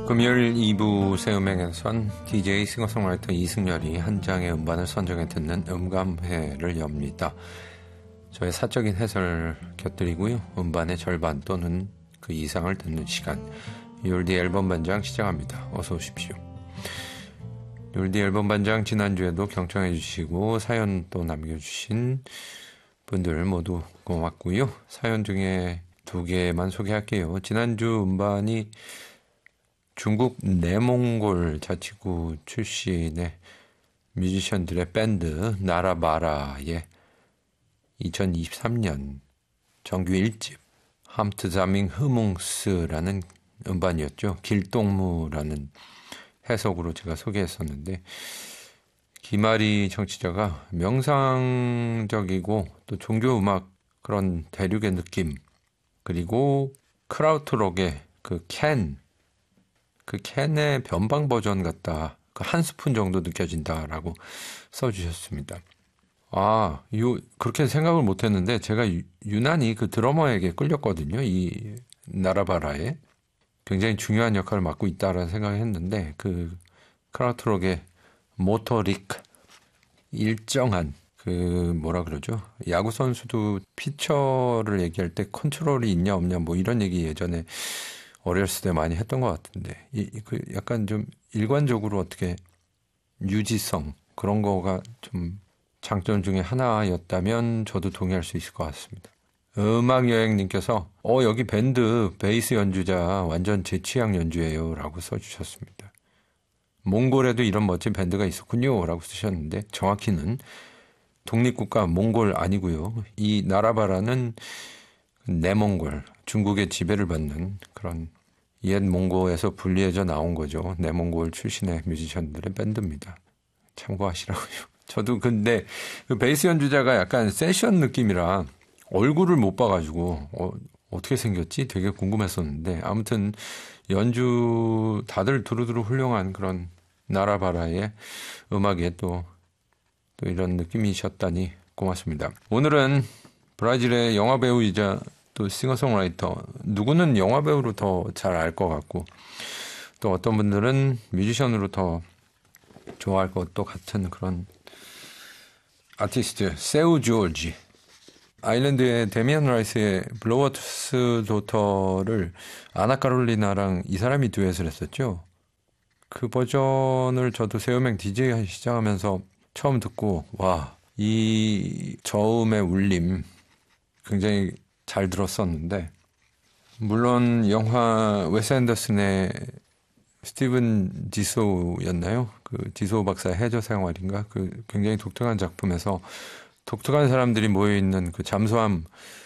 금요일 2부 새음악에선 DJ 싱어송라이터 이승열이 한 장의 음반을 선정해 듣는 음감회를 엽니다. 저의 사적인 해설을 곁들이고요. 음반의 절반 또는 그 이상을 듣는 시간. 율디 앨범 반장 시작합니다. 어서 오십시오. 율디 앨범 반장 지난주에도 경청해 주시고 사연 또 남겨주신 분들 모두 고맙고요. 사연 중에 2개만 소개할게요. 지난주 음반이 중국 내몽골 자치구 출신의 뮤지션들의 밴드 나라바라의 2023년 정규 1집 함트자밍 흐뭉스라는 음반이었죠. 길동무라는 해석으로 제가 소개했었는데 김아리 청취자가 명상적이고 또 종교음악 그런 대륙의 느낌 그리고 크라우트록의 그 캔의 변방 버전 같다. 그 한 스푼 정도 느껴진다라고 써주셨습니다. 그렇게 생각을 못했는데 제가 유난히 그 드러머에게 끌렸거든요. 이 나라바라에 굉장히 중요한 역할을 맡고 있다라는 생각을 했는데 그 크라우트록의 모토릭 일정한 그 뭐라 그러죠? 야구 선수도 피처를 얘기할 때 컨트롤이 있냐 없냐 뭐 이런 얘기 예전에 어렸을 때 많이 했던 것 같은데 그 약간 좀 일관적으로 어떻게 유지성 그런 거가 좀 장점 중에 하나였다면 저도 동의할 수 있을 것 같습니다. 음악여행님께서 여기 밴드 베이스 연주자 완전 제 취향 연주예요 라고 써주셨습니다. 몽골에도 이런 멋진 밴드가 있었군요 라고 쓰셨는데 정확히는 독립국가 몽골 아니고요. 이 나라바라는 내몽골 중국의 지배를 받는 그런 옛 몽고에서 분리해져 나온 거죠. 내몽골 출신의 뮤지션들의 밴드입니다. 참고하시라고요. 저도 근데 그 베이스 연주자가 약간 세션 느낌이라 얼굴을 못 봐가지고 어떻게 생겼지 되게 궁금했었는데 아무튼 연주 다들 두루두루 훌륭한 그런 나라바라의 음악에 또 이런 느낌이셨다니 고맙습니다. 오늘은 브라질의 영화배우이자 또 싱어송라이터 누구는 영화배우로 더 잘 알 것 같고 또 어떤 분들은 뮤지션으로 더 좋아할 것도 같은 그런 아티스트 세우 조지 아일랜드의 데미안 라이스의 블로워투스 도터를 아나카롤리나랑 이 사람이 듀엣을 했었죠. 그 버전을 저도 새음악 DJ 시작하면서 처음 듣고 이 저음의 울림 굉장히 잘 들었었는데 물론 영화 웨스 앤더슨의 스티븐 디소였나요? 그 디소 박사의 해저 생활인가? 그 굉장히 독특한 작품에서 독특한 사람들이 모여있는 그 잠수함이라는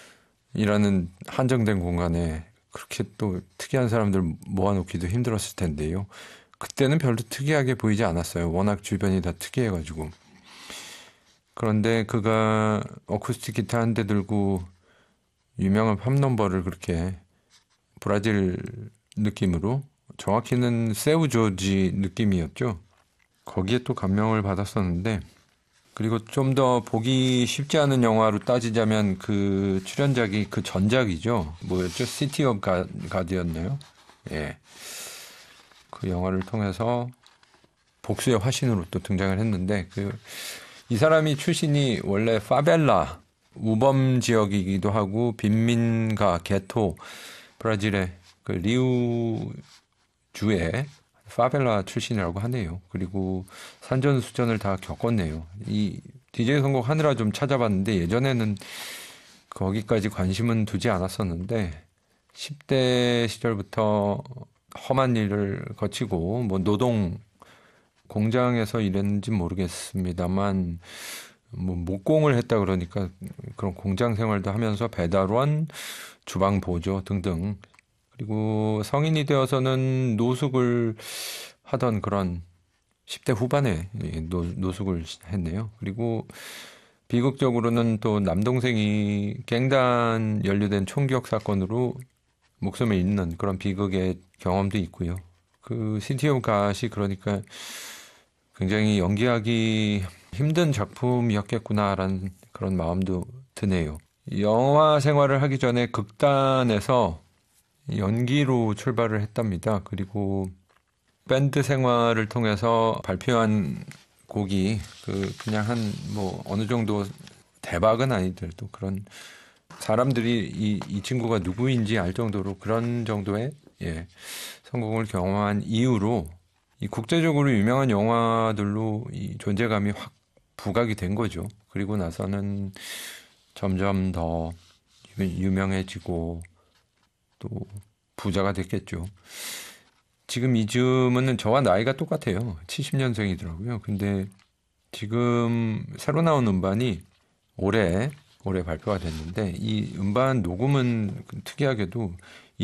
한정된 공간에 그렇게 또 특이한 사람들 모아놓기도 힘들었을 텐데요. 그때는 별로 특이하게 보이지 않았어요. 워낙 주변이 다 특이해가지고. 그런데 그가 어쿠스틱 기타 한 대 들고 유명한 팝 넘버를 그렇게 브라질 느낌으로 정확히는 세우 조지 느낌이었죠. 거기에 또 감명을 받았었는데 그리고 좀 더 보기 쉽지 않은 영화로 따지자면 그 출연작이 그 전작이죠. 뭐였죠? 시티 오브 가드였나요? 예. 그 영화를 통해서 복수의 화신으로 또 등장을 했는데 이 사람이 출신이 원래 파벨라 우범 지역이기도 하고 빈민가 게토 브라질의 그 리우 주의 파벨라 출신이라고 하네요. 그리고 산전수전을 다 겪었네요. 이 DJ 선곡 하느라 좀 찾아봤는데 예전에는 거기까지 관심은 두지 않았었는데 10대 시절부터 험한 일을 거치고 뭐 노동 공장에서 일했는지 모르겠습니다만 뭐 목공을 했다 그러니까 그런 공장 생활도 하면서 배달원, 주방 보조 등등 그리고 성인이 되어서는 노숙을 하던 그런 10대 후반에 노숙을 했네요. 그리고 비극적으로는 또 남동생이 갱단 연루된 총기역 사건으로 목숨을 잃는 그런 비극의 경험도 있고요. 그 시티 오브 갓이 그러니까 굉장히 연기하기 힘든 작품이었겠구나라는 그런 마음도 드네요. 영화 생활을 하기 전에 극단에서 연기로 출발을 했답니다. 그리고 밴드 생활을 통해서 발표한 곡이 그냥 한 뭐 어느 정도 대박은 아니더라도 그런 사람들이 이 친구가 누구인지 알 정도로 그런 정도의 예, 성공을 경험한 이후로 이 국제적으로 유명한 영화들로 이 존재감이 확 부각이 된 거죠. 그리고 나서는 점점 더 유명해지고 또 부자가 됐겠죠. 지금 이즈음은 저와 나이가 똑같아요. 70년생이더라고요. 근데 지금 새로 나온 음반이 올해 발표가 됐는데 이 음반 녹음은 특이하게도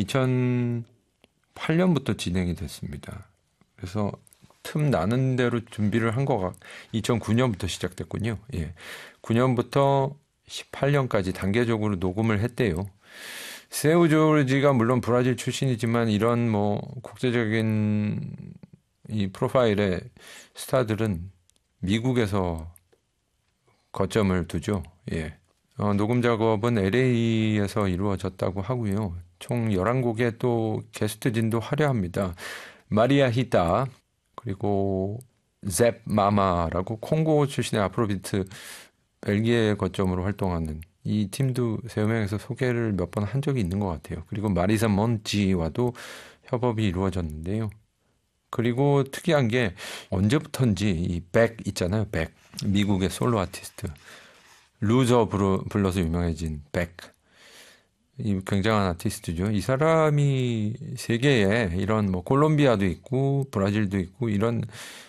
2008년부터 진행이 됐습니다. 그래서 틈 나는 대로 준비를 한 거가 2009년부터 시작됐군요. 예. 9년부터 18년까지 단계적으로 녹음을 했대요. 세우 조르지가 물론 브라질 출신이지만 이런 뭐 국제적인 이 프로파일의 스타들은 미국에서 거점을 두죠. 예. 녹음 작업은 LA에서 이루어졌다고 하고요. 총 11곡의 또 게스트진도 화려합니다. 마리아 히타 그리고 잽 마마라고 콩고 출신의 아프로비트 벨기에 거점으로 활동하는 이 팀도 세우명에서 소개를 몇 번 한 적이 있는 것 같아요. 그리고 마리사 먼지와도 협업이 이루어졌는데요. 그리고 특이한 게 언제부턴지 이 백 있잖아요. 백 미국의 솔로 아티스트 루저 불러서 유명해진 백. 이 굉장한 아티스트죠. 이 사람이 세계에 이런 뭐 콜롬비아도 있고 브라질도 있고 이런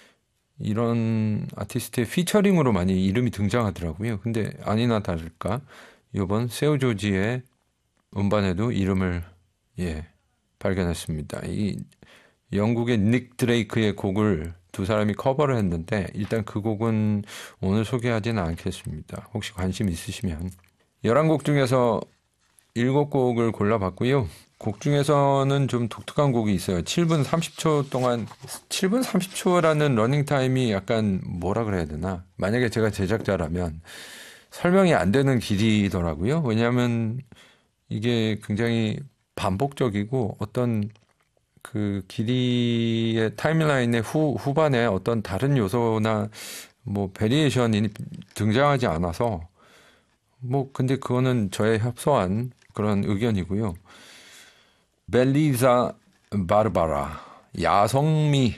아티스트의 피처링으로 많이 이름이 등장하더라고요. 근데 아니나 다를까 이번 세우 조지의 음반에도 이름을 발견했습니다. 이 영국의 닉 드레이크의 곡을 두 사람이 커버를 했는데 일단 그 곡은 오늘 소개하지는 않겠습니다. 혹시 관심 있으시면 11곡 중에서 7곡을 골라봤고요. 곡 중에서는 좀 독특한 곡이 있어요. 7분 30초 동안 7분 30초라는 러닝타임이 약간 뭐라 그래야 되나? 만약에 제가 제작자라면 설명이 안 되는 길이더라고요. 왜냐하면 이게 굉장히 반복적이고 어떤 그 길이의 타임라인의 후반에 어떤 다른 요소나 뭐 베리에이션이 등장하지 않아서 뭐 근데 그거는 저의 협소한 그런 의견이고요. 벨리자 바르바라 야성미